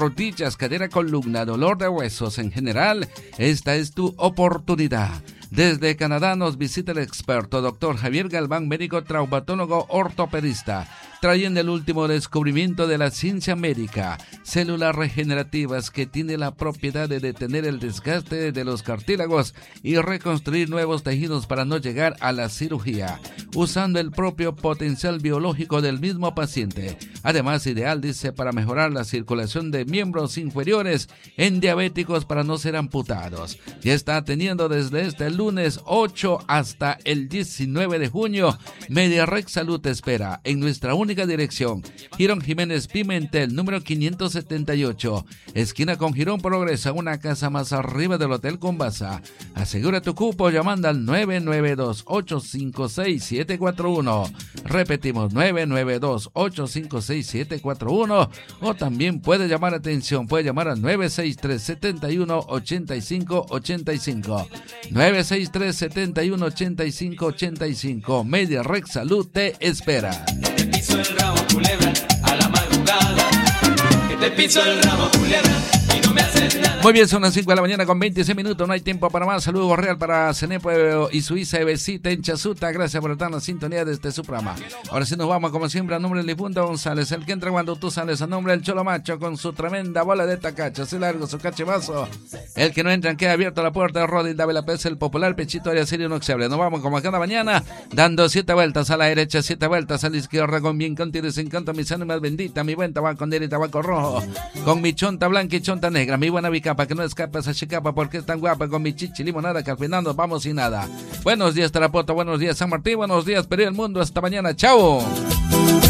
rodillas, cadera, columna, dolor de huesos en general, esta es tu oportunidad. Desde Canadá nos visita el experto Dr. Javier Galván, médico traumatólogo ortopedista, trayendo el último descubrimiento de la ciencia médica, células regenerativas que tienen la propiedad de detener el desgaste de los cartílagos y reconstruir nuevos tejidos para no llegar a la cirugía, usando el propio potencial biológico del mismo paciente. Además, ideal, dice, para mejorar la circulación de miembros inferiores en diabéticos para no ser amputados. Y está atendiendo desde este lunes 8 hasta el 19 de junio. MediaRec Salud te espera en nuestra única dirección, Girón Jiménez Pimentel, número 578, esquina con Girón Progresa, una casa más arriba del Hotel Convasa. Asegura tu cupo llamando al 992-856-741. Repetimos, 992-856-741, o también puede llamar al 963-71-85-85, 963-71-85-85. MediaRec Salud te espera. Que te piso el rabo, culebra, a la madrugada. Que te piso el rabo, culebra, y no me haces nada. Muy bien, son las 5 de la mañana con 26 minutos, no hay tiempo para más. Saludos cordial para Cenepo y Suiza y Besita en Chazuta. Gracias por estar en la sintonía de su programa. Ahora sí nos vamos, como siempre, a nombre del difunto González, el que entra cuando tú sales, a nombre del Cholo Macho con su tremenda bola de tacacho, así largo su cachivazo. El que no entra, queda abierta la puerta de Rodin Dávila Pérez, el popular Pechito Arias Serio Inoxable. Nos vamos como cada mañana, dando 7 vueltas a la derecha, 7 vueltas a la izquierda, con bien contigo y sin canto, mis ánimas benditas, mi buen tabaco negro y tabaco rojo, con mi chonta blanca y chonta negra, mi buena bicapa, que no escapa esa chicapa porque es tan guapa, con mi chichi limonada, que al final nos vamos sin nada. Buenos días Tarapoto, buenos días San Martín, buenos días Perú del Mundo, hasta mañana, chao.